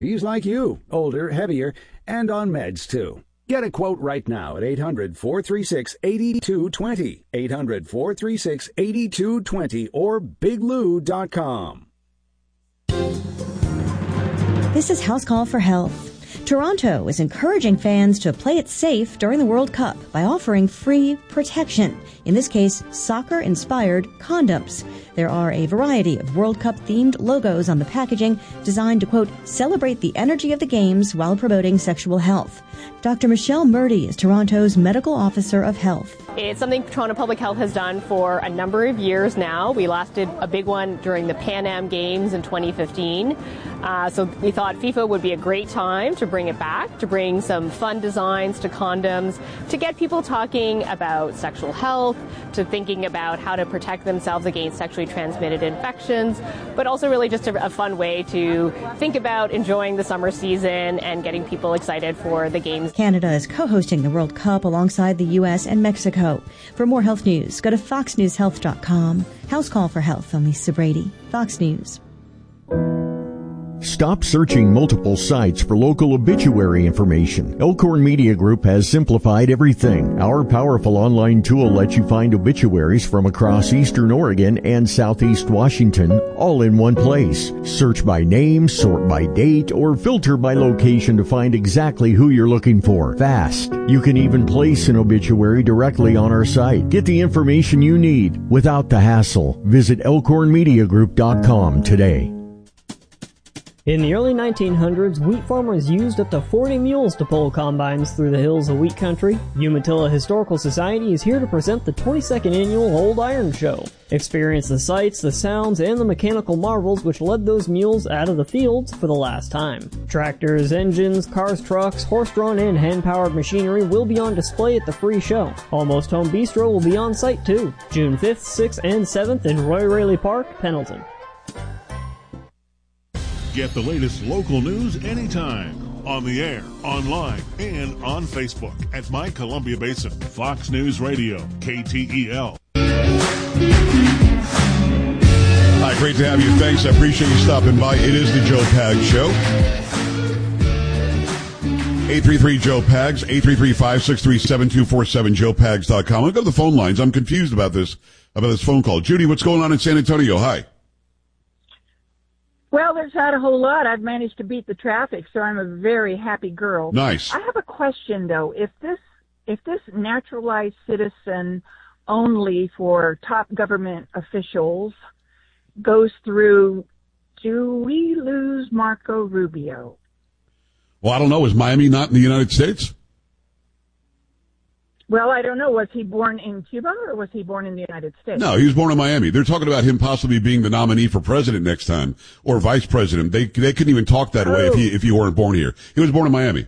He's like you, older, heavier, and on meds, too. Get a quote right now at 800-436-8220, 800-436-8220, or biglou.com. This is House Call for Health. Toronto is encouraging fans to play it safe during the World Cup by offering free protection. In this case, soccer-inspired condoms. There are a variety of World Cup-themed logos on the packaging designed to, quote, celebrate the energy of the games while promoting sexual health. Dr. Michelle Murdy is Toronto's Medical Officer of Health. It's something Toronto Public Health has done for a number of years now. We last did a big one during the Pan Am Games in 2015. So we thought FIFA would be a great time to bring it back, to bring some fun designs to condoms, to get people talking about sexual health, to thinking about how to protect themselves against sexually transmitted infections, but also really just a fun way to think about enjoying the summer season and getting people excited for the games. Canada is co-hosting the World Cup alongside the U.S. and Mexico. For more health news, go to foxnewshealth.com. House Call for Health. I'm Lisa Brady, Fox News. Stop searching multiple sites for local obituary information. Elkhorn Media Group has simplified everything. Our powerful online tool lets you find obituaries from across eastern Oregon and southeast Washington, all in one place. Search by name, sort by date, or filter by location to find exactly who you're looking for. Fast. You can even place an obituary directly on our site. Get the information you need without the hassle. Visit elkhornmediagroup.com today. In the early 1900s, wheat farmers used up to 40 mules to pull combines through the hills of wheat country. Umatilla Historical Society is here to present the 22nd annual Old Iron Show. Experience the sights, the sounds, and the mechanical marvels which led those mules out of the fields for the last time. Tractors, engines, cars, trucks, horse-drawn and hand-powered machinery will be on display at the free show. Almost Home Bistro will be on site too. June 5th, 6th, and 7th in Roy Raley Park, Pendleton. Get the latest local news anytime, on the air, online, and on Facebook at My Columbia Basin. Fox News Radio, KTEL. Hi, great to have you. Thanks. I appreciate you stopping by. It is the Joe Pags Show. 833-JOE-PAGS, 833-563-7247, joepags.com. I'll go to the phone lines. I'm confused about this phone call. Judy, what's going on in San Antonio? Hi. Well, there's not a whole lot. I've managed to beat the traffic, so I'm a very happy girl. Nice. I have a question, though. If this naturalized citizen only for top government officials goes through, do we lose Marco Rubio? Well, I don't know. Is Miami not in the United States? Well, I don't know. Was he born in Cuba or was he born in the United States? No, he was born in Miami. They're talking about him possibly being the nominee for president next time or vice president. They couldn't even talk that way if he weren't born here. He was born in Miami.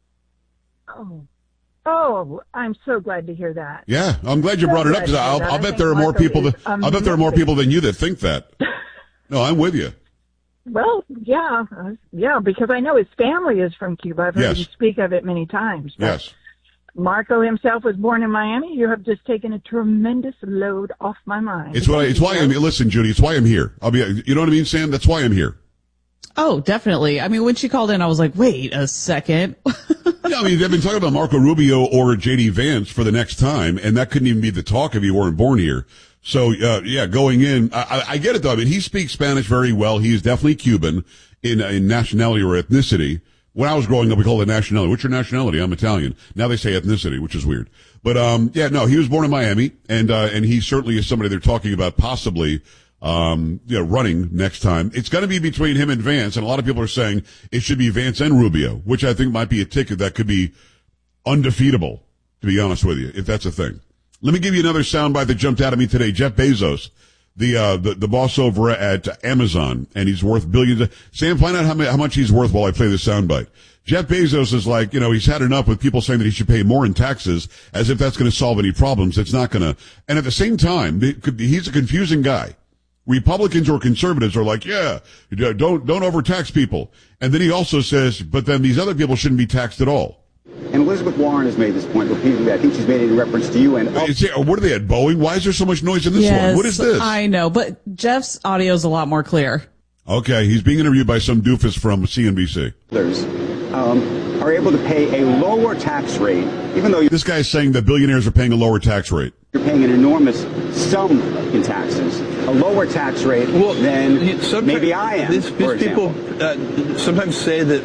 Oh, I'm so glad to hear that. Yeah, I'm glad you brought it up because I'll bet there are more people than you that think that. No, I'm with you. Well, yeah, because I know his family is from Cuba. I've heard you speak of it many times. Yes. Marco himself was born in Miami. You have just taken a tremendous load off my mind. Listen, Judy, it's why I'm here. You know what I mean, Sam? That's why I'm here. Oh, definitely. I mean, when she called in, I was like, wait a second. Yeah, I mean, they've been talking about Marco Rubio or J.D. Vance for the next time, and that couldn't even be the talk if you weren't born here. So, going in, I get it though. I mean, he speaks Spanish very well. He is definitely Cuban in nationality or ethnicity. When I was growing up, we called it nationality. What's your nationality? I'm Italian. Now they say ethnicity, which is weird. But, he was born in Miami, and he certainly is somebody they're talking about possibly, running next time. It's going to be between him and Vance, and a lot of people are saying it should be Vance and Rubio, which I think might be a ticket that could be undefeatable, to be honest with you, if that's a thing. Let me give you another soundbite that jumped out at me today. Jeff Bezos, the boss over at Amazon, and he's worth billions. Sam, find out how much he's worth while I play this soundbite. Jeff Bezos is like, he's had enough with people saying that he should pay more in taxes as if that's going to solve any problems. It's not going to. And at the same time, he's a confusing guy. Republicans or conservatives are like, don't overtax people. And then he also says, but then these other people shouldn't be taxed at all. And Elizabeth Warren has made this point repeatedly. I think she's made it in reference to you. And what are they at, Boeing? Why is there so much noise in this one? What is this? I know, but Jeff's audio is a lot more clear. Okay, he's being interviewed by some doofus from CNBC. Are able to pay a lower tax rate, even though this guy's saying that billionaires are paying a lower tax rate. You're paying an enormous sum in taxes, a lower tax rate than maybe I am. These people sometimes say that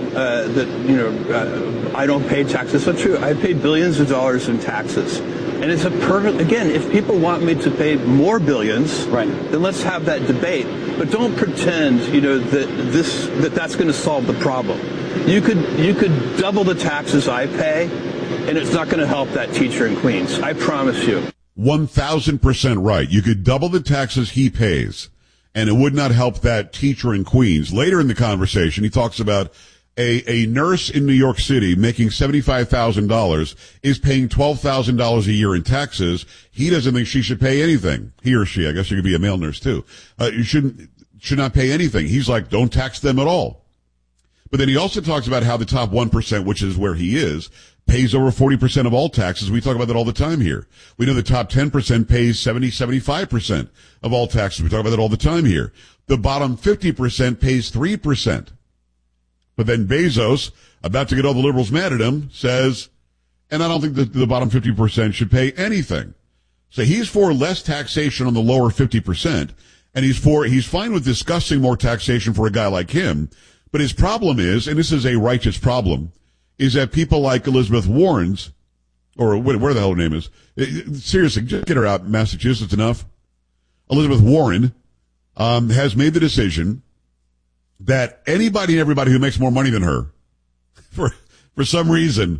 I don't pay taxes. That's not true. I pay billions of dollars in taxes. And it's a perfect, again, if people want me to pay more billions, then let's have that debate. But don't pretend, that's going to solve the problem. You could double the taxes I pay, and it's not going to help that teacher in Queens. I promise you. 1,000% right. You could double the taxes he pays, and it would not help that teacher in Queens. Later in the conversation, he talks about a nurse in New York City making $75,000 is paying $12,000 a year in taxes. He doesn't think she should pay anything. He or she, I guess you could be a male nurse too. You should not pay anything. He's like, don't tax them at all. But then he also talks about how the top 1%, which is where he is, pays over 40% of all taxes. We talk about that all the time here. We know the top 10% pays 75% of all taxes. We talk about that all the time here. The bottom 50% pays 3%. But then Bezos, about to get all the liberals mad at him, says, and I don't think that the bottom 50% should pay anything. So he's for less taxation on the lower 50%, and he's fine with discussing more taxation for a guy like him. But his problem is, and this is a righteous problem, is that people like Elizabeth Warren's, or where the hell her name is, seriously, just get her out, Massachusetts enough. Elizabeth Warren has made the decision that anybody and everybody who makes more money than her, for some reason,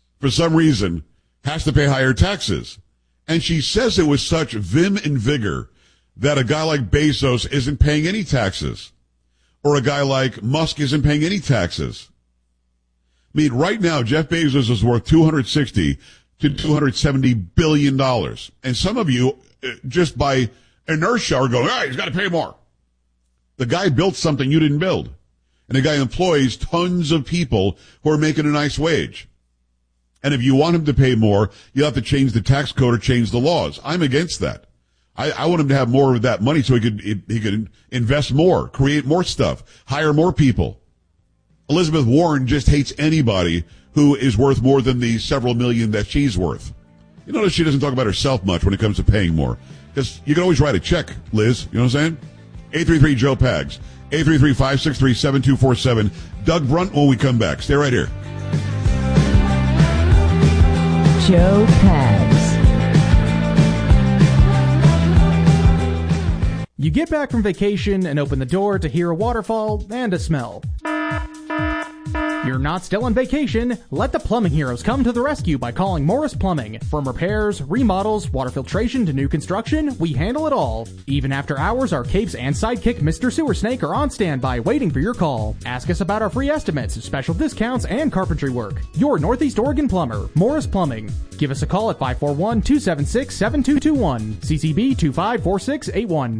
has to pay higher taxes. And she says it with such vim and vigor that a guy like Bezos isn't paying any taxes, or a guy like Musk isn't paying any taxes. I mean, right now, Jeff Bezos is worth $260 to $270 billion. And some of you, just by inertia, are going, he's got to pay more. The guy built something you didn't build. And the guy employs tons of people who are making a nice wage. And if you want him to pay more, you have to change the tax code or change the laws. I'm against that. I want him to have more of that money so he could invest more, create more stuff, hire more people. Elizabeth Warren just hates anybody who is worth more than the several million that she's worth. You notice she doesn't talk about herself much when it comes to paying more. Because you can always write a check, Liz. You know what I'm saying? 833-JOE-PAGS. 833-563-7247. Doug Brunt when we come back. Stay right here. Joe Pags. You get back from vacation and open the door to hear a waterfall and a smell. You're not still on vacation. Let the plumbing heroes come to the rescue by calling Morris Plumbing. From repairs, remodels, water filtration to new construction, we handle it all. Even after hours, our capes and sidekick Mr. Sewer Snake are on standby waiting for your call. Ask us about our free estimates, special discounts, and carpentry work. Your Northeast Oregon plumber, Morris Plumbing. Give us a call at 541-276-7221. CCB 254681.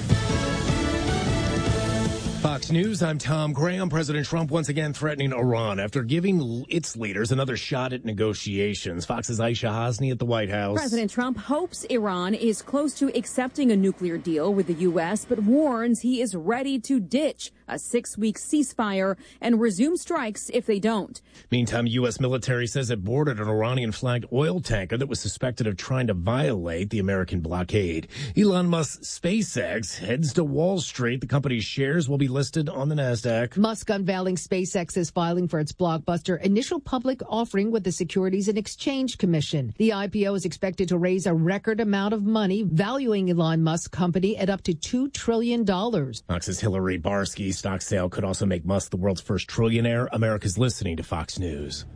Fox News, I'm Tom Graham. President Trump once again threatening Iran after giving its leaders another shot at negotiations. Fox's Aisha Hasni at the White House. President Trump hopes Iran is close to accepting a nuclear deal with the U.S., but warns he is ready to ditch a 6-week ceasefire and resume strikes if they don't. Meantime, U.S. military says it boarded an Iranian-flagged oil tanker that was suspected of trying to violate the American blockade. Elon Musk's SpaceX heads to Wall Street. The company's shares will be listed on the NASDAQ. Musk unveiling SpaceX's filing for its blockbuster initial public offering with the Securities and Exchange Commission. The IPO is expected to raise a record amount of money, valuing Elon Musk's company at up to $2 trillion. Fox's Hillary Barsky. Stock sale could also make Musk the world's first trillionaire. America's listening to Fox News.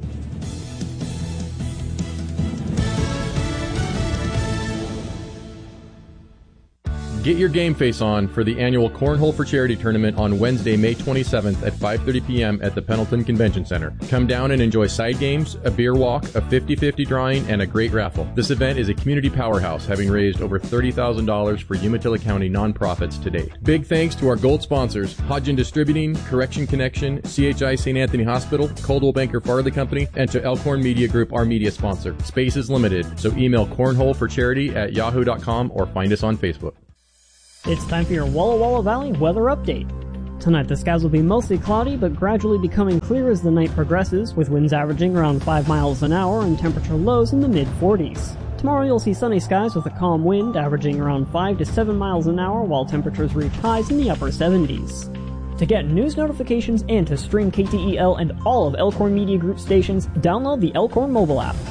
Get your game face on for the annual Cornhole for Charity tournament on Wednesday, May 27th at 5:30 p.m. at the Pendleton Convention Center. Come down and enjoy side games, a beer walk, a 50-50 drawing, and a great raffle. This event is a community powerhouse, having raised over $30,000 for Umatilla County nonprofits to date. Big thanks to our gold sponsors, Hodgin Distributing, Correction Connection, CHI St. Anthony Hospital, Coldwell Banker Farley Company, and to Elkhorn Media Group, our media sponsor. Space is limited, so email cornholeforcharity@yahoo.com or find us on Facebook. It's time for your Walla Walla Valley weather update. Tonight the skies will be mostly cloudy but gradually becoming clear as the night progresses, with winds averaging around 5 miles an hour and temperature lows in the mid-40s. Tomorrow you'll see sunny skies with a calm wind averaging around 5 to 7 miles an hour while temperatures reach highs in the upper 70s. To get news notifications and to stream KTEL and all of Elkhorn Media Group stations, download the Elkhorn mobile app.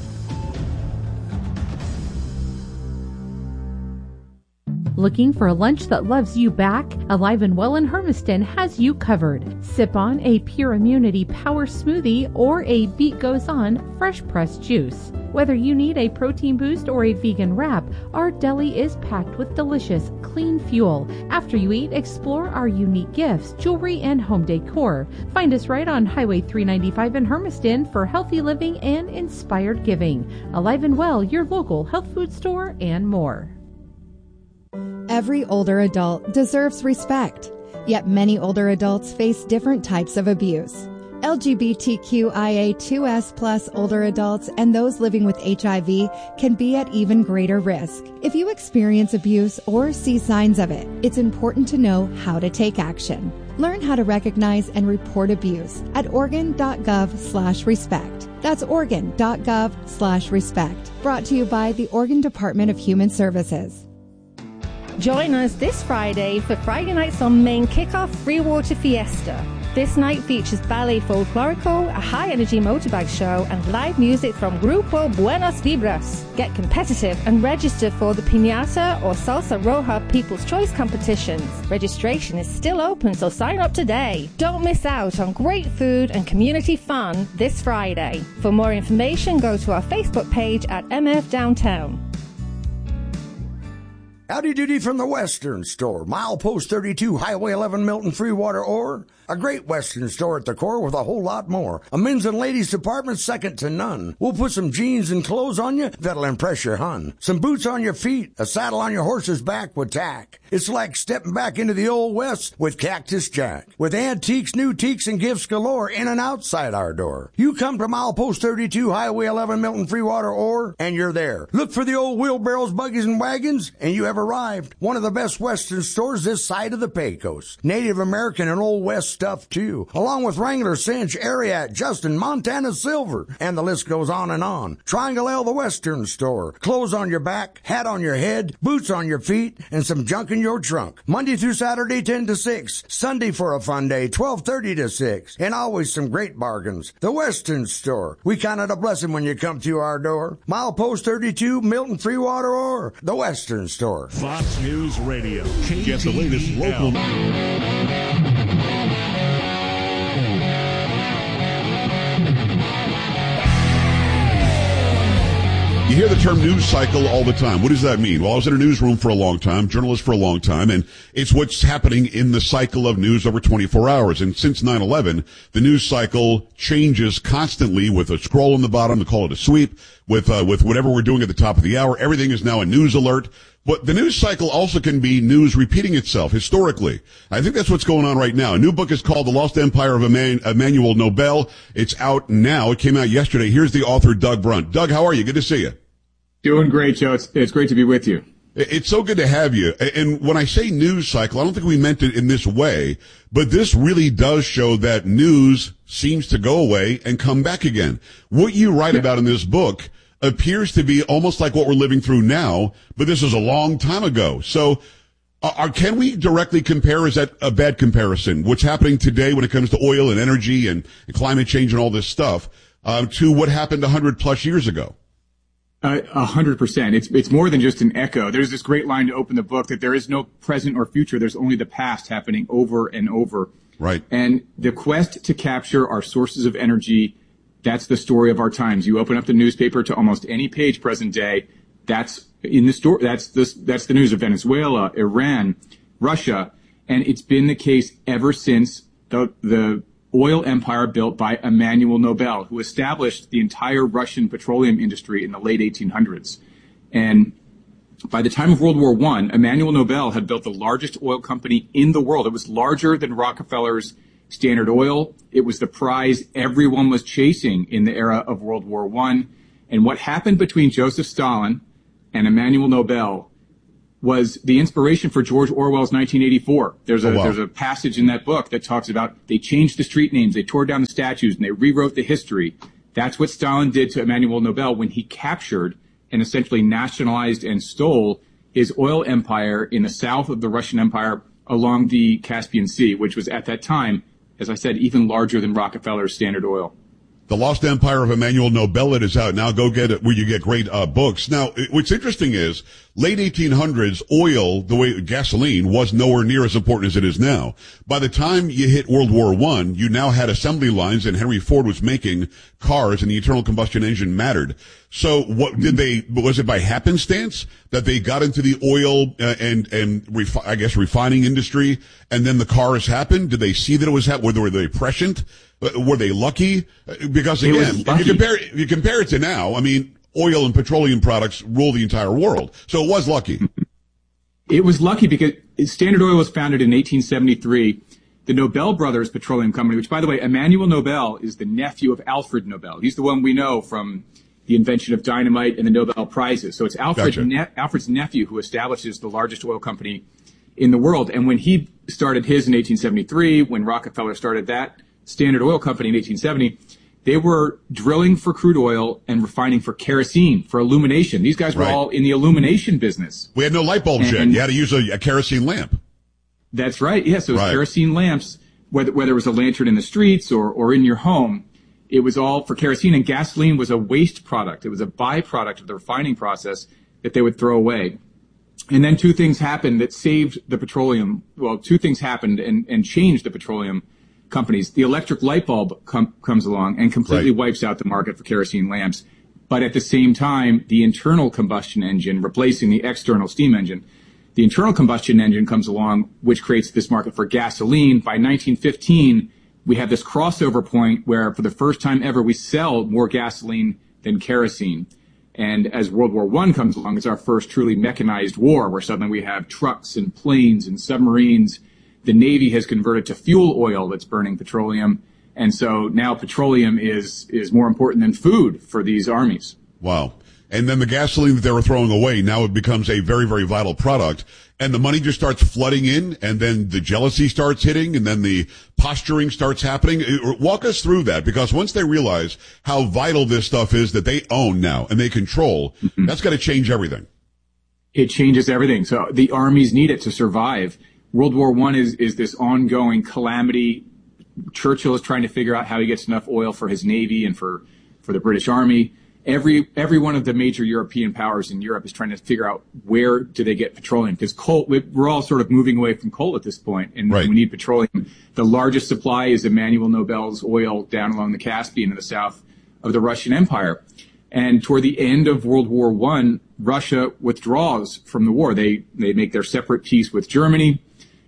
Looking for a lunch that loves you back? Alive and Well in Hermiston has you covered. Sip on a Pure Immunity Power Smoothie or a Beat Goes On fresh pressed juice. Whether you need a protein boost or a vegan wrap, our deli is packed with delicious, clean fuel. After you eat, explore our unique gifts, jewelry, and home decor. Find us right on Highway 395 in Hermiston for healthy living and inspired giving. Alive and Well, your local health food store, and more. Every older adult deserves respect, yet many older adults face different types of abuse. LGBTQIA2S+ older adults and those living with HIV can be at even greater risk. If you experience abuse or see signs of it, it's important to know how to take action. Learn how to recognize and report abuse at Oregon.gov/respect. That's Oregon.gov/respect. Brought to you by the Oregon Department of Human Services. Join us this Friday for Friday Nights on Main Kickoff Free Water Fiesta. This night features Ballet Folklorico, a high-energy motorbike show, and live music from Grupo Buenos Vibras. Get competitive and register for the Piñata or Salsa Roja People's Choice competitions. Registration is still open, so sign up today. Don't miss out on great food and community fun this Friday. For more information, go to our Facebook page at MF Downtown. Howdy doody from the Western Store. Milepost 32, Highway 11, Milton, Freewater, Ore. A great Western store at the core with a whole lot more. A men's and ladies department second to none. We'll put some jeans and clothes on you that'll impress your hun. Some boots on your feet, a saddle on your horse's back with tack. It's like stepping back into the Old West with Cactus Jack. With antiques, new teaks, and gifts galore in and outside our door. You come to Milepost 32, Highway 11, Milton, Freewater, Ore, and you're there. Look for the old wheelbarrows, buggies, and wagons, and you have arrived. One of the best Western stores this side of the Pecos. Native American and Old West stuff too, along with Wrangler, Cinch, Ariat, Justin, Montana Silver, and the list goes on and on. Triangle L, the Western Store. Clothes on your back, hat on your head, boots on your feet, and some junk in your trunk. Monday through Saturday, 10 to 6. Sunday for a fun day, 12:30 to 6. And always some great bargains. The Western Store. We count it a blessing when you come through our door. Milepost 32, Milton, Freewater, or the Western Store. Fox News Radio. Get the latest local You hear the term news cycle all the time. What does that mean? Well, I was in a newsroom for a long time, journalist for a long time, and it's what's happening in the cycle of news over 24 hours. And since 9/11, the news cycle changes constantly with a scroll on the bottom to call it a sweep, with whatever we're doing at the top of the hour. Everything is now a news alert. But the news cycle also can be news repeating itself historically. I think that's what's going on right now. A new book is called The Lost Empire of Emmanuel Nobel. It's out now. It came out yesterday. Here's the author, Doug Brunt. Doug, how are you? Good to see you. Doing great, Joe. It's great to be with you. It's so good to have you. And when I say news cycle, I don't think we meant it in this way, but this really does show that news seems to go away and come back again. What you write about in this book appears to be almost like what we're living through now, but this is a long time ago. So can we directly compare? Is that a bad comparison? What's happening today when it comes to oil and energy and climate change and all this stuff to what happened 100 plus years ago? 100%. It's more than just an echo. There's this great line to open the book that there is no present or future. There's only the past happening over and over. Right. And the quest to capture our sources of energy, that's the story of our times. You open up the newspaper to almost any page present day. That's in the story. That's the news of Venezuela, Iran, Russia. And it's been the case ever since the oil empire built by Emmanuel Nobel, who established the entire Russian petroleum industry in the late 1800s. And by the time of World War I, Emmanuel Nobel had built the largest oil company in the world. It was larger than Rockefeller's Standard Oil. It was the prize everyone was chasing in the era of World War I. And what happened between Joseph Stalin and Emmanuel Nobel was the inspiration for George Orwell's 1984. There's a passage in that book that talks about they changed the street names, they tore down the statues, and they rewrote the history. That's what Stalin did to Emmanuel Nobel when he captured and essentially nationalized and stole his oil empire in the south of the Russian Empire along the Caspian Sea, which was at that time, as I said, even larger than Rockefeller's Standard Oil. The Lost Empire of Emmanuel Nobel, it is out now. Go get it where you get great books. Now, what's interesting is late 1800s, oil, the way gasoline, was nowhere near as important as it is now. By the time you hit World War I, you now had assembly lines, and Henry Ford was making cars, and the internal combustion engine mattered. So was it by happenstance that they got into the oil refining industry, and then the cars happened? Did they see that it was happening? Were they prescient? Were they lucky? Because again, if you compare it to now, I mean, oil and petroleum products rule the entire world. So it was lucky. It was lucky because Standard Oil was founded in 1873. The Nobel Brothers Petroleum Company, which, by the way, Emmanuel Nobel is the nephew of Alfred Nobel. He's the one we know from the invention of dynamite and the Nobel Prizes. So it's Alfred's nephew who establishes the largest oil company in the world. And when he started his in 1873, when Rockefeller started that Standard Oil Company in 1870, they were drilling for crude oil and refining for kerosene, for illumination. These guys were all in the illumination business. We had no light bulbs yet. You had to use a kerosene lamp. That's right. Yes, it was kerosene lamps, whether it was a lantern in the streets or in your home. It was all for kerosene, and gasoline was a waste product. It was a byproduct of the refining process that they would throw away. And then two things happened that saved the petroleum. Well, two things happened and changed the petroleum companies. The electric light bulb comes along and completely wipes out the market for kerosene lamps. But at the same time, the internal combustion engine, replacing the external steam engine, the internal combustion engine comes along, which creates this market for gasoline. By 1915, we have this crossover point where for the first time ever, we sell more gasoline than kerosene. And as World War I comes along, it's our first truly mechanized war, where suddenly we have trucks and planes and submarines. The Navy has converted to fuel oil that's burning petroleum. And so now petroleum is more important than food for these armies. Wow. And then the gasoline that they were throwing away, now it becomes a very, very vital product. And the money just starts flooding in, and then the jealousy starts hitting, and then the posturing starts happening. Walk us through that, because once they realize how vital this stuff is that they own now and they control, that's got to change everything. It changes everything. So the armies need it to survive. World War I is this ongoing calamity. Churchill is trying to figure out how he gets enough oil for his Navy and for the British Army. Every one of the major European powers in Europe is trying to figure out where do they get petroleum, because coal, we're all sort of moving away from coal at this point, and we need petroleum. The largest supply is Emmanuel Nobel's oil down along the Caspian in the south of the Russian Empire. And toward the end of World War I, Russia withdraws from the war. They make their separate peace with Germany,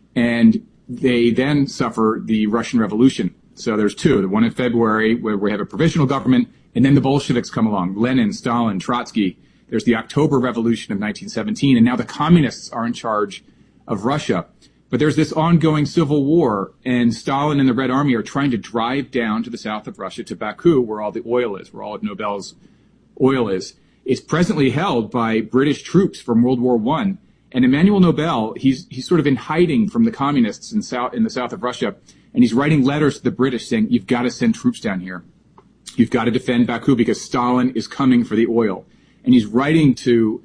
and they then suffer the Russian Revolution. So there's two, the one in February where we have a provisional government, and then the Bolsheviks come along, Lenin, Stalin, Trotsky. There's the October Revolution of 1917, and now the communists are in charge of Russia. But there's this ongoing civil war, and Stalin and the Red Army are trying to drive down to the south of Russia, to Baku, where all the oil is, where all of Nobel's oil is. It's presently held by British troops from World War I. And Emmanuel Nobel, he's sort of in hiding from the communists in the south of Russia, and he's writing letters to the British saying, you've got to send troops down here. You've got to defend Baku because Stalin is coming for the oil. And he's writing to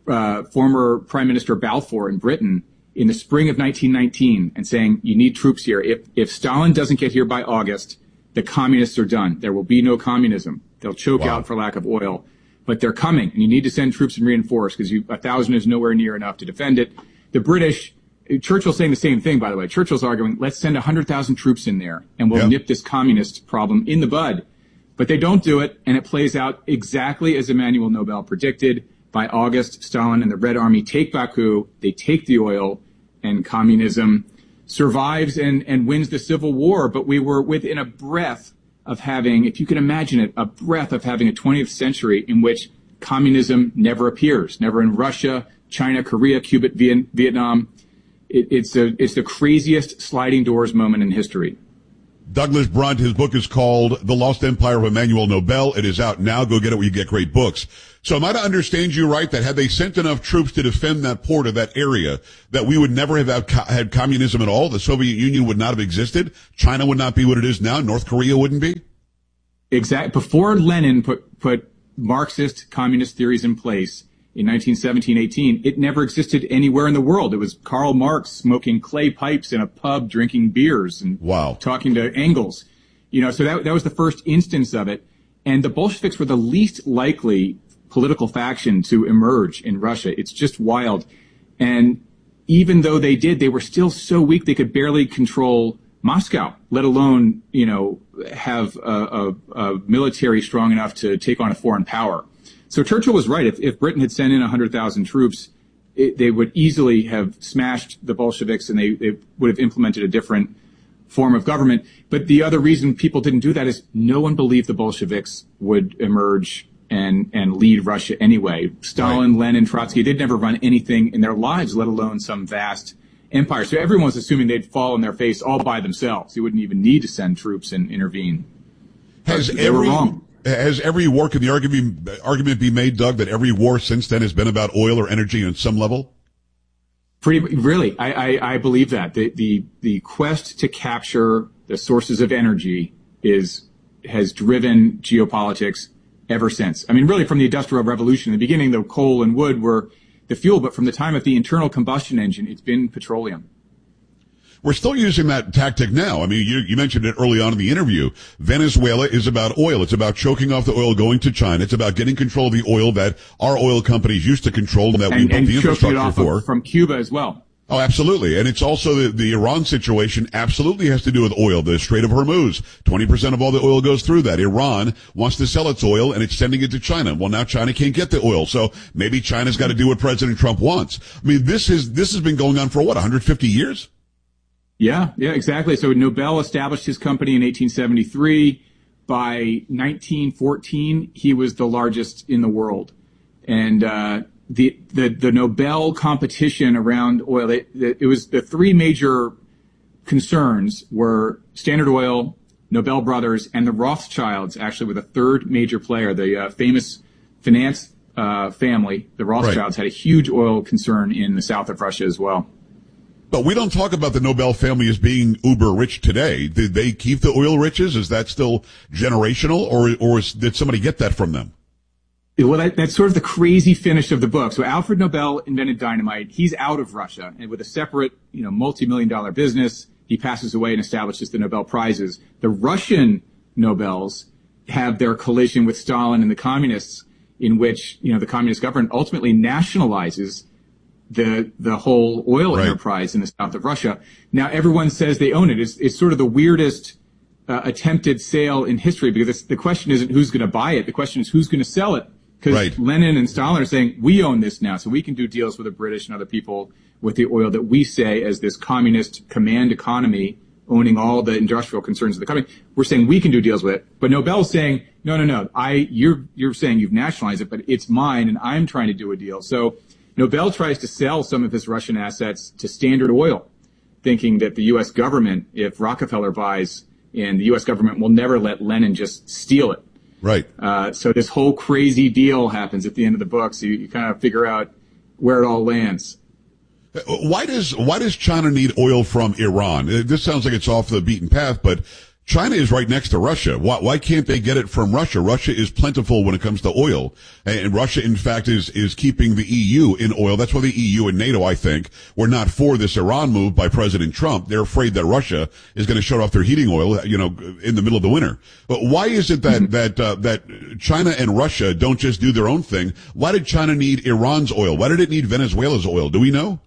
former Prime Minister Balfour in Britain in the spring of 1919 and saying, you need troops here. If Stalin doesn't get here by August, the communists are done. There will be no communism. They'll choke out for lack of oil. But they're coming, and you need to send troops and reinforce, because 1,000 is nowhere near enough to defend it. The British, Churchill's saying the same thing, by the way. Churchill's arguing, let's send 100,000 troops in there, and we'll nip this communist problem in the bud. But they don't do it, and it plays out exactly as Emmanuel Nobel predicted. By August, Stalin and the Red Army take Baku, they take the oil, and communism survives and wins the Civil War. But we were within a breath of having, if you can imagine it, a breath of having a 20th century in which communism never appears, never in Russia, China, Korea, Cuba, Vietnam. It's the craziest sliding doors moment in history. Douglas Brunt, his book is called The Lost Empire of Emmanuel Nobel. It is out now. Go get it where you get great books. So am I to understand you right that had they sent enough troops to defend that port or that area, that we would never have had communism at all? The Soviet Union would not have existed. China would not be what it is now. North Korea wouldn't be? Exactly. Before Lenin put Marxist communist theories in place in 1917-18, it never existed anywhere in the world. It was Karl Marx smoking clay pipes in a pub, drinking beers and talking to Engels. So that was the first instance of it. And the Bolsheviks were the least likely political faction to emerge in Russia. It's just wild. And even though they did, they were still so weak they could barely control Moscow, let alone, have a military strong enough to take on a foreign power. So Churchill was right. If Britain had sent in 100,000 troops, they would easily have smashed the Bolsheviks, and they would have implemented a different form of government. But the other reason people didn't do that is no one believed the Bolsheviks would emerge and lead Russia anyway. Stalin, Lenin, Trotsky, they'd never run anything in their lives, let alone some vast empire. So everyone was assuming they'd fall on their face all by themselves. You wouldn't even need to send troops and intervene. They were wrong. Has every war, can the argument be made, Doug, that every war since then has been about oil or energy on some level? Really, I believe that. The quest to capture the sources of energy has driven geopolitics ever since. I mean, really from the Industrial Revolution. In the beginning, the coal and wood were the fuel, but from the time of the internal combustion engine, it's been petroleum. We're still using that tactic now. I mean, you mentioned it early on in the interview. Venezuela is about oil. It's about choking off the oil going to China. It's about getting control of the oil that our oil companies used to control and that we built the infrastructure for. From Cuba as well. Oh, absolutely. And it's also the Iran situation absolutely has to do with oil. The Strait of Hormuz, 20% of all the oil goes through that. Iran wants to sell its oil and it's sending it to China. Well, now China can't get the oil. So maybe China's got to do what President Trump wants. I mean, this has been going on for 150 years? Yeah, exactly. So Nobel established his company in 1873. By 1914, he was the largest in the world. And, the Nobel competition around oil, it was the three major concerns were Standard Oil, Nobel Brothers, and the Rothschilds actually were the third major player. The famous finance family, the Rothschilds, had a huge oil concern in the south of Russia as well. But we don't talk about the Nobel family as being uber rich today. Did they keep the oil riches? Is that still generational, or did somebody get that from them? Well, that's sort of the crazy finish of the book. So Alfred Nobel invented dynamite. He's out of Russia, and with a separate, multi-million-dollar business, he passes away and establishes the Nobel Prizes. The Russian Nobels have their collision with Stalin and the communists, in which, the communist government ultimately nationalizes the whole oil enterprise in the south of Russia. Now everyone says they own it. It's sort of the weirdest attempted sale in history, because the question isn't who's going to buy it. The question is who's going to sell it. Because Lenin and Stalin are saying, we own this now, so we can do deals with the British and other people with the oil that we say as this communist command economy owning all the industrial concerns of the company. We're saying we can do deals with it. But Nobel's saying, no, you're saying you've nationalized it, but it's mine and I'm trying to do a deal. So Nobel tries to sell some of his Russian assets to Standard Oil, thinking that the U.S. government, if Rockefeller buys in, the U.S. government will never let Lenin just steal it. Right. So this whole crazy deal happens at the end of the book. So you kind of figure out where it all lands. Why does China need oil from Iran? This sounds like it's off the beaten path, but China is right next to Russia. Why can't they get it from Russia? Russia is plentiful when it comes to oil. And Russia, in fact, is keeping the EU in oil. That's why the EU and NATO, I think, were not for this Iran move by President Trump. They're afraid that Russia is going to shut off their heating oil, in the middle of the winter. But why is it that China and Russia don't just do their own thing? Why did China need Iran's oil? Why did it need Venezuela's oil? Do we know?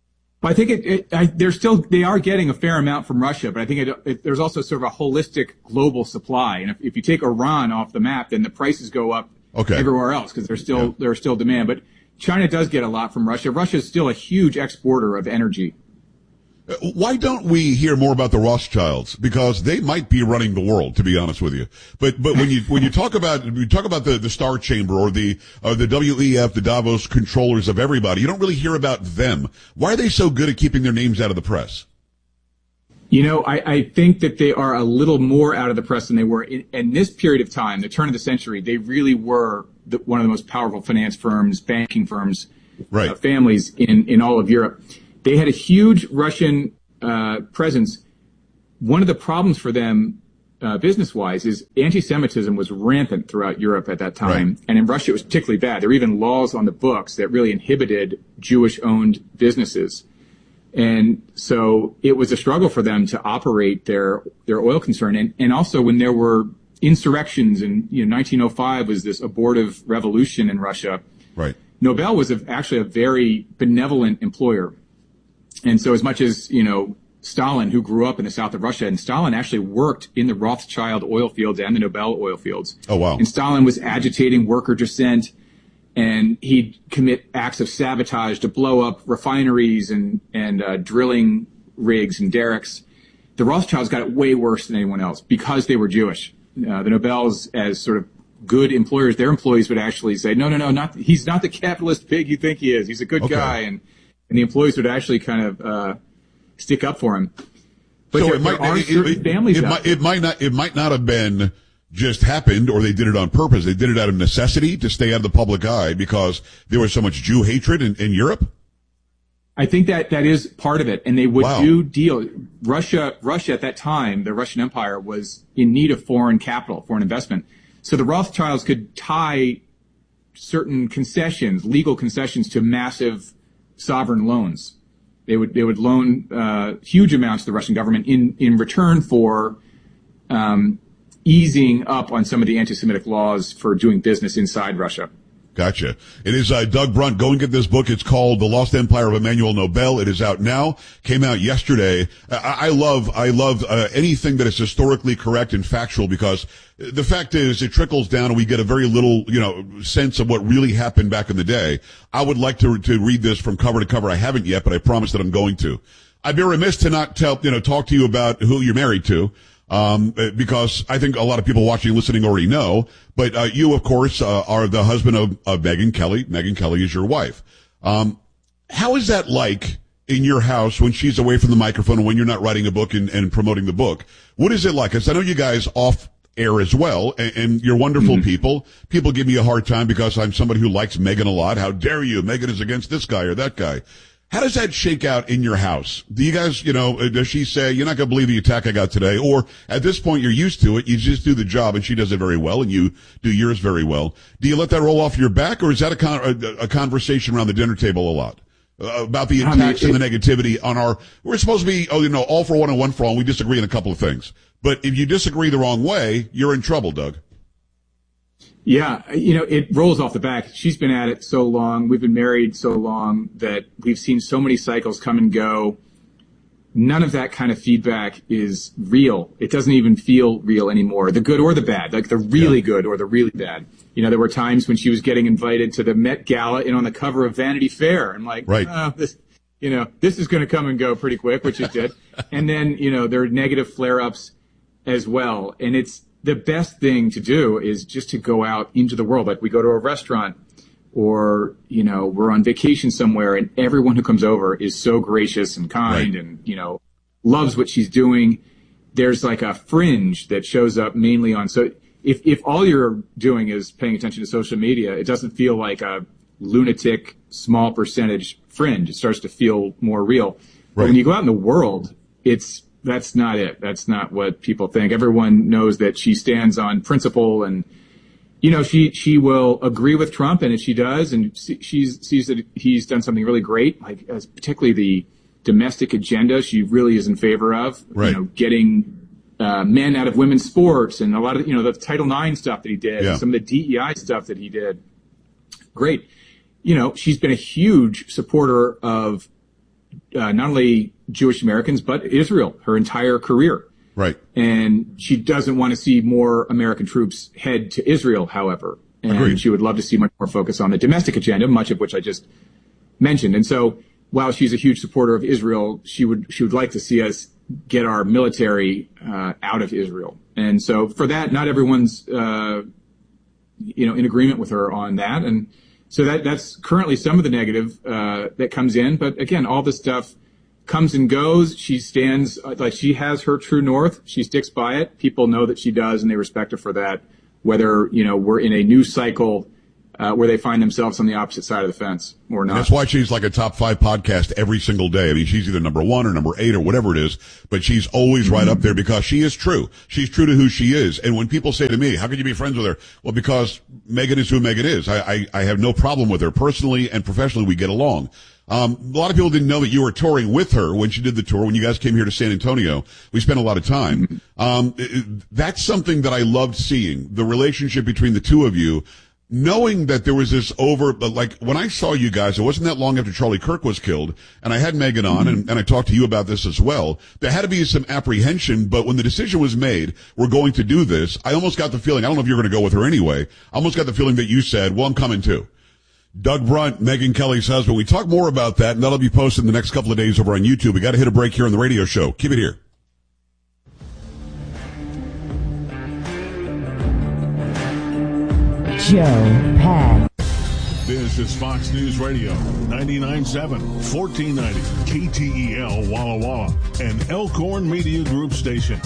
I think they are getting a fair amount from Russia, but I think there's also sort of a holistic global supply. And if you take Iran off the map, then the prices go up everywhere else because there's still demand. But China does get a lot from Russia. Russia is still a huge exporter of energy. Why don't we hear more about the Rothschilds? Because they might be running the world, to be honest with you. But when you talk about the Star Chamber or the WEF, the Davos controllers of everybody, you don't really hear about them. Why are they so good at keeping their names out of the press? I think that they are a little more out of the press than they were in this period of time, the turn of the century. They really were one of the most powerful finance firms, banking firms, families in all of Europe. They had a huge Russian presence. One of the problems for them, business-wise, is anti-Semitism was rampant throughout Europe at that time. And in Russia, it was particularly bad. There were even laws on the books that really inhibited Jewish-owned businesses. And so it was a struggle for them to operate their oil concern. And also when there were insurrections in 1905 was this abortive revolution in Russia. Right. Nobel was actually a very benevolent employer. And so as much as, Stalin, who grew up in the south of Russia, and Stalin actually worked in the Rothschild oil fields and the Nobel oil fields. Oh, wow. And Stalin was agitating worker dissent, and he'd commit acts of sabotage to blow up refineries and drilling rigs and derricks. The Rothschilds got it way worse than anyone else because they were Jewish. The Nobels, as sort of good employers, their employees would actually say, no, he's not the capitalist pig you think he is. He's a good guy. And the employees would actually kind of stick up for him. But so it might not have been just happened, or they did it on purpose. They did it out of necessity to stay out of the public eye because there was so much Jew hatred in Europe. I think that is part of it. And they would do deal. Russia at that time, the Russian Empire, was in need of foreign capital, foreign investment. So the Rothschilds could tie certain concessions, legal concessions, to massive sovereign loans. They would loan huge amounts to the Russian government in return for easing up on some of the anti-Semitic laws for doing business inside Russia. Gotcha. It is Doug Brunt. Go and get this book. It's called The Lost Empire of Emmanuel Nobel. It is out now. Came out yesterday. I love anything that is historically correct and factual, because the fact is it trickles down and we get a very little, sense of what really happened back in the day. I would like to read this from cover to cover. I haven't yet, but I promise that I'm going to. I'd be remiss to not talk to you about who you're married to. Because I think a lot of people watching and listening already know, but you, of course, are the husband of Megyn Kelly. Megyn Kelly is your wife. How is that like in your house when she's away from the microphone and when you're not writing a book and promoting the book? What is it like? Because I know you guys off air as well, and you're wonderful people. People give me a hard time because I'm somebody who likes Megyn a lot. How dare you? Megyn is against this guy or that guy. How does that shake out in your house? Do you guys, does she say, you're not going to believe the attack I got today? Or at this point, you're used to it. You just do the job and she does it very well and you do yours very well. Do you let that roll off your back, or is that a conversation around the dinner table a lot? About the attacks and the negativity we're supposed to be, all for one and one for all, and we disagree on a couple of things. But if you disagree the wrong way, you're in trouble, Doug. Yeah, it rolls off the back. She's been at it so long. We've been married so long that we've seen so many cycles come and go. None of that kind of feedback is real. It doesn't even feel real anymore, the good or the bad, like the really good or the really bad. There were times when she was getting invited to the Met Gala and on the cover of Vanity Fair. And this is going to come and go pretty quick, which it did. And then, there are negative flare-ups as well. And the best thing to do is just to go out into the world. Like we go to a restaurant or, we're on vacation somewhere and everyone who comes over is so gracious and kind and, loves what she's doing. There's like a fringe that shows up mainly on. So if all you're doing is paying attention to social media, it doesn't feel like a lunatic small percentage fringe. It starts to feel more real. But when you go out in the world, that's not it. That's not what people think. Everyone knows that she stands on principle and, she will agree with Trump. And if she does, and she sees that he's done something really great, like as particularly the domestic agenda, she really is in favor of, getting men out of women's sports and a lot of, the Title IX stuff that he did, and some of the DEI stuff that he did. Great. She's been a huge supporter of not only Jewish Americans, but Israel, her entire career. Right. And she doesn't want to see more American troops head to Israel, however. And Agreed. She would love to see much more focus on the domestic agenda, much of which I just mentioned. And so while she's a huge supporter of Israel, she would like to see us get our military out of Israel. And so for that, not everyone's in agreement with her on that. And so that's currently some of the negative that comes in. But again, all this stuff comes and goes. She stands, like she has her true north. She sticks by it. People know that she does, and they respect her for that, whether, we're in a news cycle where they find themselves on the opposite side of the fence or not. And that's why she's like a top 5 podcast every single day. I mean, she's either number 1 or number 8 or whatever it is, but she's always right up there because she is true. She's true to who she is. And when people say to me, how could you be friends with her? Well, because Megyn is who Megyn is. I have no problem with her. Personally and professionally, we get along. A lot of people didn't know that you were touring with her when she did the tour. When you guys came here to San Antonio, we spent a lot of time. That's something that I loved seeing, the relationship between the two of you. Knowing that there was this like when I saw you guys, it wasn't that long after Charlie Kirk was killed, and I had Megyn on, and I talked to you about this as well. There had to be some apprehension, but when the decision was made, we're going to do this, I almost got the feeling, I don't know if you're going to go with her anyway, I almost got the feeling that you said, well, I'm coming too. Doug Brunt, Megyn Kelly's husband. We talk more about that, and that'll be posted in the next couple of days over on YouTube. We got to hit a break here on the radio show. Keep it here. Joe Pags. This is Fox News Radio, 99.7, 1490, KTEL Walla Walla, and Elkhorn Media Group station.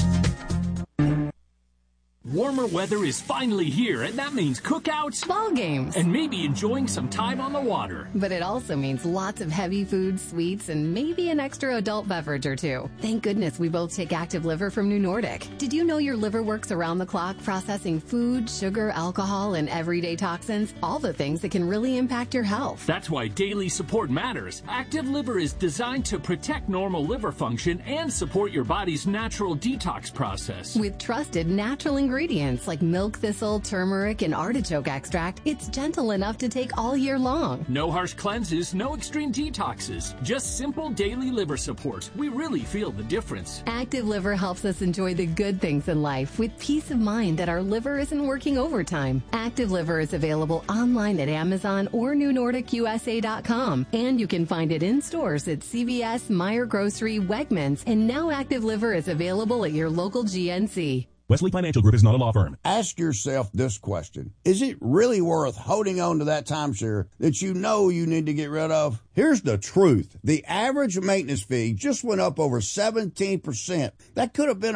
Warmer weather is finally here, and that means cookouts, ball games, and maybe enjoying some time on the water. But it also means lots of heavy food, sweets, and maybe an extra adult beverage or two. Thank goodness we both take Active Liver from New Nordic. Did you know your liver works around the clock processing food, sugar, alcohol, and everyday toxins? All the things that can really impact your health. That's why daily support matters. Active Liver is designed to protect normal liver function and support your body's natural detox process. With trusted natural ingredients like milk thistle, turmeric, and artichoke extract, it's gentle enough to take all year long. No harsh cleanses, no extreme detoxes, just simple daily liver support. We really feel the difference. Active Liver helps us enjoy the good things in life with peace of mind that our liver isn't working overtime. Active Liver is available online at Amazon or NewNordicUSA.com, and you can find it in stores at CVS, Meijer Grocery, Wegmans, and now Active Liver is available at your local GNC. Wesley Financial Group is not a law firm. Ask yourself this question. Is it really worth holding on to that timeshare that you know you need to get rid of? Here's the truth. The average maintenance fee just went up over 17%. That could have been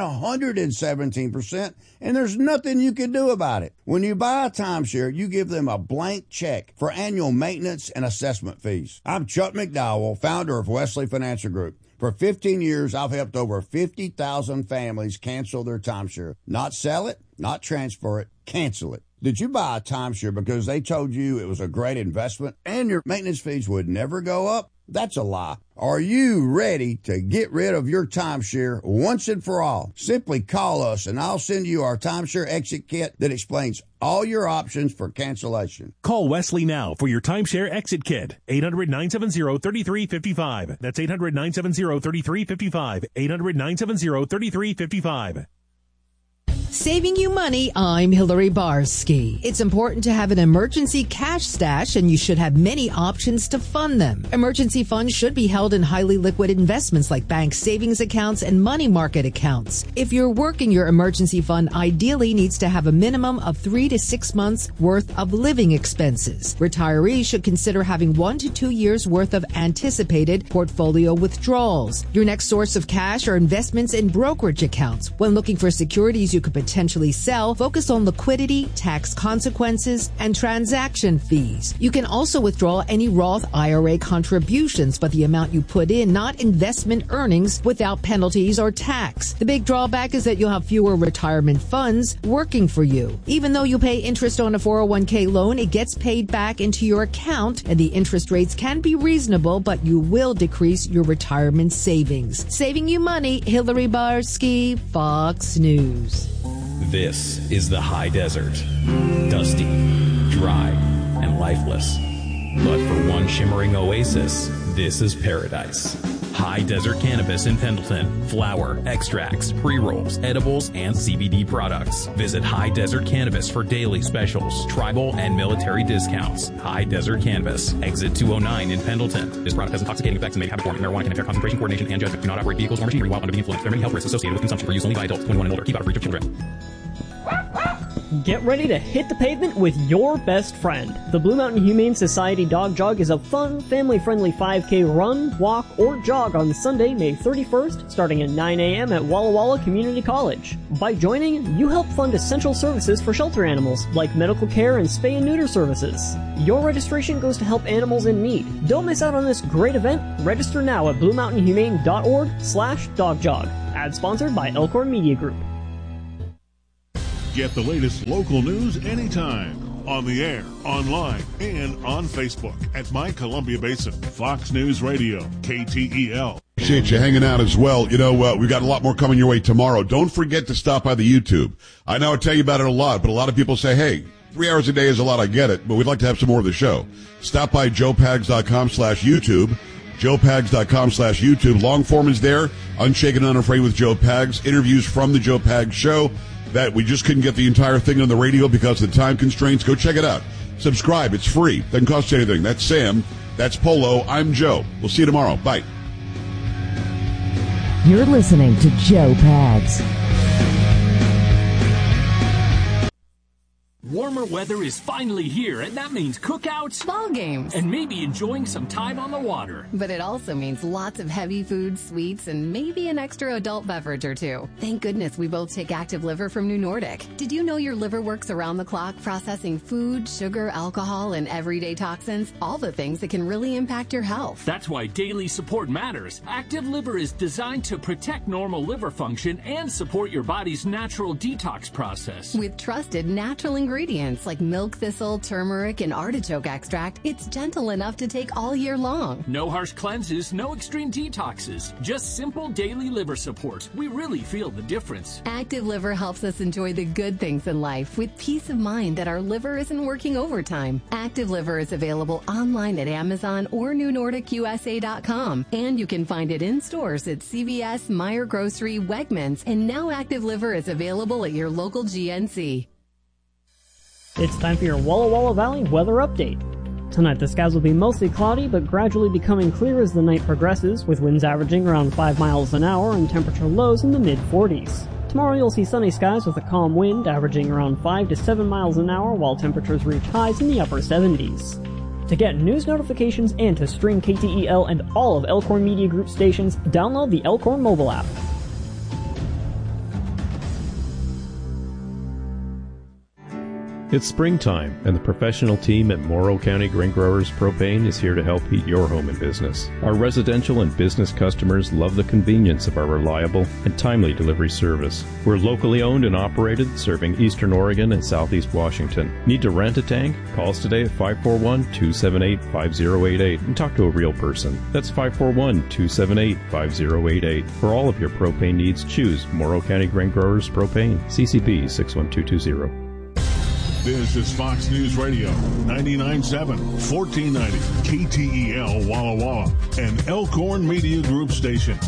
117%, and there's nothing you can do about it. When you buy a timeshare, you give them a blank check for annual maintenance and assessment fees. I'm Chuck McDowell, founder of Wesley Financial Group. For 15 years, I've helped over 50,000 families cancel their timeshare. Not sell it, not transfer it, cancel it. Did you buy a timeshare because they told you it was a great investment and your maintenance fees would never go up? That's a lie. Are you ready to get rid of your timeshare once and for all? Simply call us and I'll send you our timeshare exit kit that explains all your options for cancellation. Call Wesley now for your timeshare exit kit. 800-970-3355. That's 800-970-3355. 800-970-3355. Saving you money, I'm Hillary Barsky. It's important to have an emergency cash stash, and you should have many options to fund them. Emergency funds should be held in highly liquid investments like bank savings accounts and money market accounts. If you're working, your emergency fund ideally needs to have a minimum of 3 to 6 months worth of living expenses. Retirees should consider having 1 to 2 years worth of anticipated portfolio withdrawals. Your next source of cash are investments in brokerage accounts. When looking for securities you could potentially sell, focus on liquidity, tax consequences, and transaction fees. You can also withdraw any Roth IRA contributions, but the amount you put in, not investment earnings, without penalties or tax. The big drawback is that you'll have fewer retirement funds working for you. Even though you pay interest on a 401k loan, it gets paid back into your account, and the interest rates can be reasonable, but you will decrease your retirement savings. Saving you money, Hillary Barsky, Fox News. This is the high desert. Dusty, dry, and lifeless. But for one shimmering oasis, this is paradise. High Desert Cannabis in Pendleton. Flower, extracts, pre-rolls, edibles, and CBD products. Visit High Desert Cannabis for daily specials, tribal, and military discounts. High Desert Cannabis. Exit 209 in Pendleton. This product has intoxicating effects and may have a form of marijuana can impair concentration, coordination, and judgment. Do not operate vehicles or machinery while under the influence. There are many health risks associated with consumption for use only by adults 21 and older. Keep out of reach of children. Get ready to hit the pavement with your best friend. The Blue Mountain Humane Society Dog Jog is a fun, family-friendly 5K run, walk, or jog on Sunday, May 31st, starting at 9 a.m. at Walla Walla Community College. By joining, you help fund essential services for shelter animals, like medical care and spay and neuter services. Your registration goes to help animals in need. Don't miss out on this great event. Register now at bluemountainhumane.org/dogjog. Ad sponsored by Elkhorn Media Group. Get the latest local news anytime. On the air, online, and on Facebook at My Columbia Basin. Fox News Radio, KTEL. Appreciate you hanging out as well. You know, we've got a lot more coming your way tomorrow. Don't forget to stop by the YouTube. I know I tell you about it a lot, but a lot of people say, hey, 3 hours a day is a lot. I get it, but we'd like to have some more of the show. Stop by joepags.com/YouTube. joepags.com/YouTube. Long form is there. Unshaken and Unafraid with Joe Pags. Interviews from the Joe Pags Show. That we just couldn't get the entire thing on the radio because of the time constraints. Go check it out. Subscribe. It's free. Doesn't cost you anything. That's Sam. That's Polo. I'm Joe. We'll see you tomorrow. Bye. You're listening to Joe Pags. Warmer weather is finally here, and that means cookouts, ball games, and maybe enjoying some time on the water. But it also means lots of heavy food, sweets, and maybe an extra adult beverage or two. Thank goodness we both take Active Liver from New Nordic. Did you know your liver works around the clock processing food, sugar, alcohol, and everyday toxins? All the things that can really impact your health. That's why daily support matters. Active Liver is designed to protect normal liver function and support your body's natural detox process. With trusted natural ingredients like milk thistle, turmeric, and artichoke extract, it's gentle enough to take all year long. No harsh cleanses, no extreme detoxes, just simple daily liver support. We really feel the difference. Active Liver helps us enjoy the good things in life with peace of mind that our liver isn't working overtime. Active Liver is available online at Amazon or NewNordicUSA.com, and you can find it in stores at CVS, Meijer Grocery, Wegmans, and now Active Liver is available at your local GNC. It's time for your Walla Walla Valley weather update. Tonight the skies will be mostly cloudy, but gradually becoming clear as the night progresses, with winds averaging around 5 miles an hour and temperature lows in the mid-40s. Tomorrow you'll see sunny skies with a calm wind averaging around 5 to 7 miles an hour, while temperatures reach highs in the upper 70s. To get news notifications and to stream KTEL and all of Elkhorn Media Group stations, download the Elkhorn mobile app. It's springtime, and the professional team at Morrow County Grain Growers Propane is here to help heat your home and business. Our residential and business customers love the convenience of our reliable and timely delivery service. We're locally owned and operated, serving Eastern Oregon and Southeast Washington. Need to rent a tank? Call us today at 541-278-5088 and talk to a real person. That's 541-278-5088. For all of your propane needs, choose Morrow County Grain Growers Propane, CCP 61220. This is Fox News Radio, 99.7, 1490, KTEL Walla Walla, and Elkhorn Media Group station.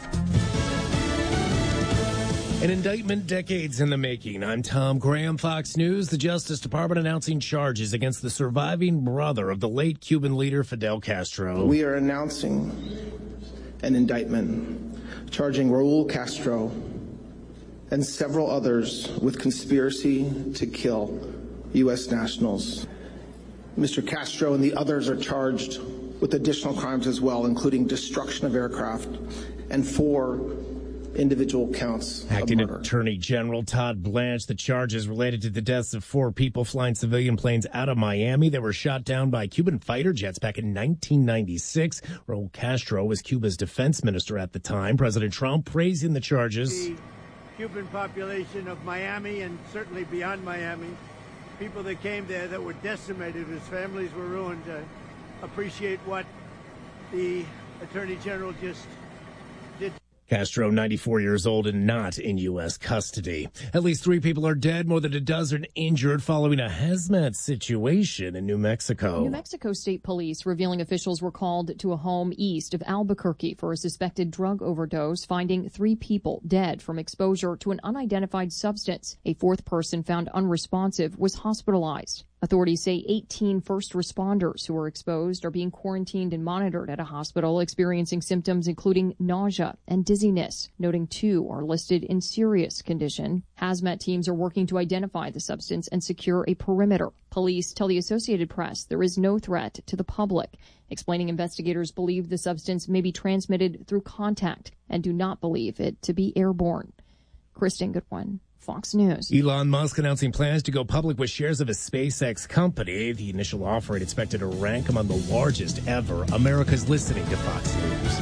An indictment decades in the making. I'm Tom Graham, Fox News. The Justice Department announcing charges against the surviving brother of the late Cuban leader Fidel Castro. We are announcing an indictment charging Raul Castro and several others with conspiracy to kill U.S. nationals. Mr. Castro and the others are charged with additional crimes as well, including destruction of aircraft and 4 individual counts Acting of murder. Attorney General Todd Blanche, the charges related to the deaths of 4 people flying civilian planes out of Miami. They were shot down by Cuban fighter jets back in 1996. Raul Castro was Cuba's defense minister at the time. President Trump praising the charges. The Cuban population of Miami and certainly beyond Miami, people that came there that were decimated, whose families were ruined, appreciate what the Attorney General just did. Castro, 94 years old and not in U.S. custody. At least 3 people are dead, more than a dozen injured following a hazmat situation in New Mexico. New Mexico State Police revealing officials were called to a home east of Albuquerque for a suspected drug overdose, finding 3 people dead from exposure to an unidentified substance. A 4th person found unresponsive was hospitalized. Authorities say 18 first responders who were exposed are being quarantined and monitored at a hospital, experiencing symptoms including nausea and dizziness, noting 2 are listed in serious condition. Hazmat teams are working to identify the substance and secure a perimeter. Police tell the Associated Press there is no threat to the public, explaining investigators believe the substance may be transmitted through contact and do not believe it to be airborne. Kristen Goodwin, Fox News. Elon Musk announcing plans to go public with shares of his SpaceX company. The initial offer expected to rank among the largest ever. America's listening to Fox News.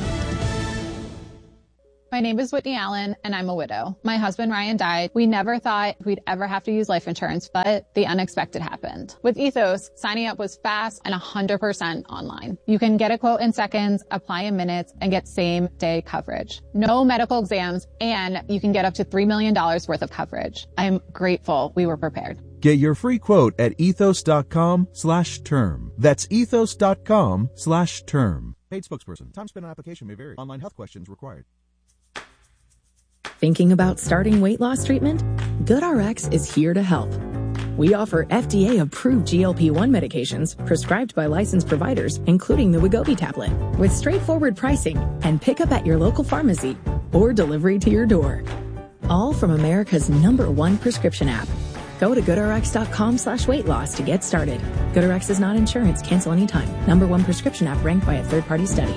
My name is Whitney Allen, and I'm a widow. My husband, Ryan, died. We never thought we'd ever have to use life insurance, but the unexpected happened. With Ethos, signing up was fast and 100% online. You can get a quote in seconds, apply in minutes, and get same-day coverage. No medical exams, and you can get up to $3 million worth of coverage. I'm grateful we were prepared. Get your free quote at ethos.com/term. That's ethos.com/term. Paid spokesperson. Time spent on application may vary. Online health questions required. Thinking about starting weight loss treatment? GoodRx is here to help. We offer FDA-approved GLP-1 medications prescribed by licensed providers, including the Wegovy tablet, with straightforward pricing and pickup at your local pharmacy or delivery to your door. All from America's #1 prescription app. Go to GoodRx.com/weight loss to get started. GoodRx is not insurance. Cancel anytime. #1 prescription app ranked by a third-party study.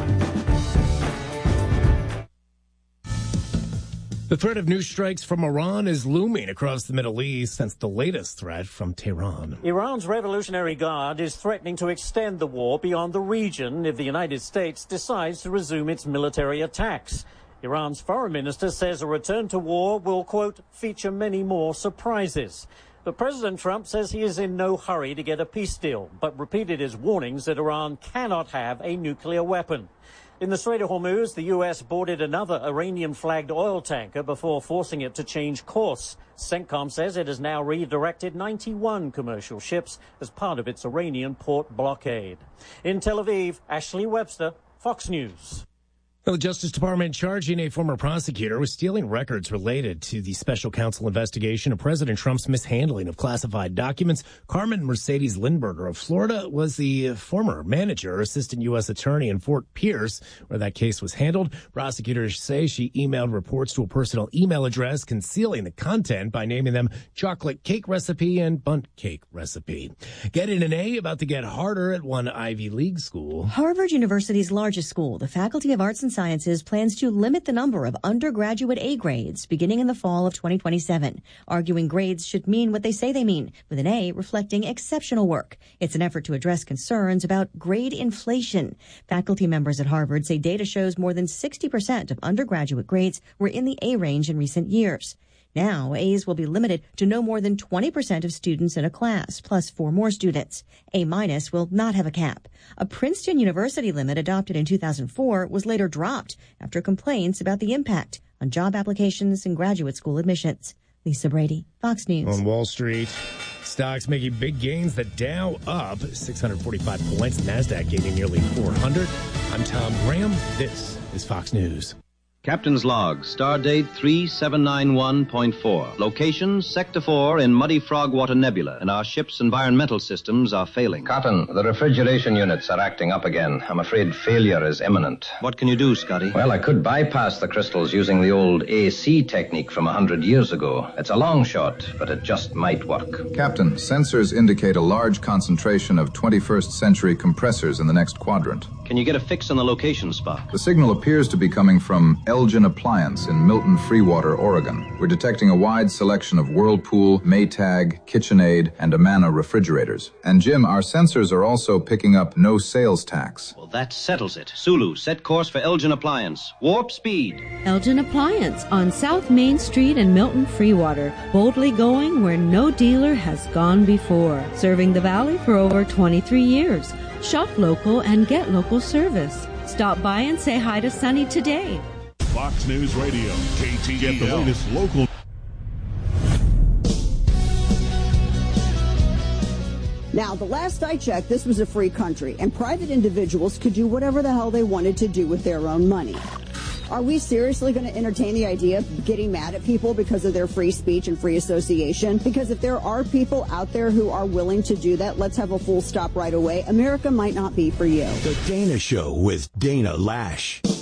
The threat of new strikes from Iran is looming across the Middle East since the latest threat from Tehran. Iran's Revolutionary Guard is threatening to extend the war beyond the region if the United States decides to resume its military attacks. Iran's foreign minister says a return to war will, quote, feature many more surprises. But President Trump says he is in no hurry to get a peace deal, but repeated his warnings that Iran cannot have a nuclear weapon. In the Strait of Hormuz, the U.S. boarded another Iranian-flagged oil tanker before forcing it to change course. CENTCOM says it has now redirected 91 commercial ships as part of its Iranian port blockade. In Tel Aviv, Ashley Webster, Fox News. Well, the Justice Department charging a former prosecutor with stealing records related to the special counsel investigation of President Trump's mishandling of classified documents. Carmen Mercedes Lindberger of Florida was the former manager, assistant U.S. attorney in Fort Pierce, where that case was handled. Prosecutors say she emailed reports to a personal email address, concealing the content by naming them chocolate cake recipe and bundt cake recipe. Getting an A about to get harder at one Ivy League school. Harvard University's largest school, the Faculty of Arts and Sciences, plans to limit the number of undergraduate A grades beginning in the fall of 2027, arguing grades should mean what they say they mean, with an A reflecting exceptional work. It's an effort to address concerns about grade inflation. Faculty members at Harvard say data shows more than 60% of undergraduate grades were in the A range in recent years. Now, A's will be limited to no more than 20% of students in a class, plus 4 more students. A- will not have a cap. A Princeton University limit adopted in 2004 was later dropped after complaints about the impact on job applications and graduate school admissions. Lisa Brady, Fox News. On Wall Street, stocks making big gains. The Dow up 645 points. The NASDAQ gaining nearly 400. I'm Tom Graham. This is Fox News. Captain's log, star date 3791.4. Location, Sector 4 in Muddy Frogwater Nebula, and our ship's environmental systems are failing. Cotton, the refrigeration units are acting up again. I'm afraid failure is imminent. What can you do, Scotty? Well, I could bypass the crystals using the old AC technique from 100 years ago. It's a long shot, but it just might work. Captain, sensors indicate a large concentration of 21st century compressors in the next quadrant. Can you get a fix on the location spot? The signal appears to be coming from Elgin Appliance in Milton Freewater, Oregon. We're detecting a wide selection of Whirlpool, Maytag, KitchenAid, and Amana refrigerators. And Jim, our sensors are also picking up no sales tax. Well, that settles it. Sulu, set course for Elgin Appliance. Warp speed. Elgin Appliance on South Main Street in Milton Freewater. Boldly going where no dealer has gone before. Serving the Valley for over 23 years. Shop local and get local service. Stop by and say hi to Sunny today. Fox News Radio, KTEL. Get the latest local. Now, the last I checked, this was a free country, and private individuals could do whatever the hell they wanted to do with their own money. Are we seriously going to entertain the idea of getting mad at people because of their free speech and free association? Because if there are people out there who are willing to do that, let's have a full stop right away. America might not be for you. The Dana Show with Dana Lash.